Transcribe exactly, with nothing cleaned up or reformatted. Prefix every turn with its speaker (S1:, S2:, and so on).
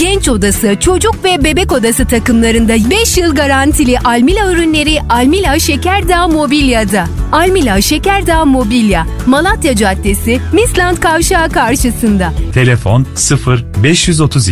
S1: Genç odası, çocuk ve bebek odası takımlarında beş yıl garantili Almila ürünleri Almila Şekerdağ Mobilya'da. Almila Şekerdağ Mobilya, Malatya Caddesi, Misland Kavşağı karşısında.
S2: Telefon sıfır beş yüz otuz